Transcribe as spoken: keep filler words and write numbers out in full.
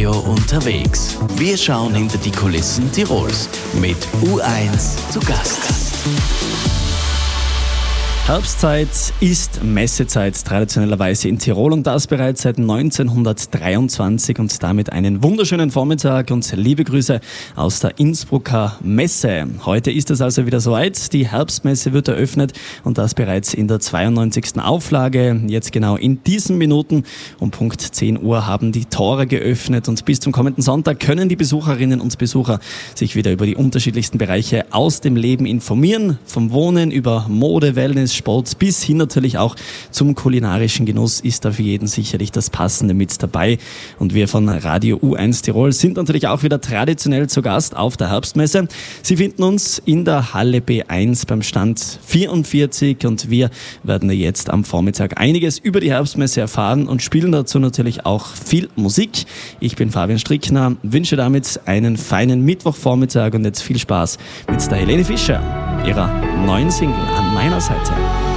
Radio unterwegs. Wir schauen hinter die Kulissen Tirols mit U eins zu Gast. Herbstzeit ist Messezeit traditionellerweise in Tirol und das bereits seit neunzehnhundertdreiundzwanzig und damit einen wunderschönen Vormittag und liebe Grüße aus der Innsbrucker Messe. Heute ist es also wieder soweit, die Herbstmesse wird eröffnet und das bereits in der zweiundneunzigsten Auflage. Jetzt genau in diesen Minuten um Punkt zehn Uhr haben die Tore geöffnet und bis zum kommenden Sonntag können die Besucherinnen und Besucher sich wieder über die unterschiedlichsten Bereiche aus dem Leben informieren, vom Wohnen über Mode, Wellness, Sport bis hin natürlich auch zum kulinarischen Genuss ist da für jeden sicherlich das Passende mit dabei. Und wir von Radio U eins Tirol sind natürlich auch wieder traditionell zu Gast auf der Herbstmesse. Sie finden uns in der Halle B eins beim Stand vierundvierzig und wir werden jetzt am Vormittag einiges über die Herbstmesse erfahren und spielen dazu natürlich auch viel Musik. Ich bin Fabian Strickner, wünsche damit einen feinen Mittwochvormittag und jetzt viel Spaß mit der Helene Fischer, ihrer neuen Single an meiner Seite.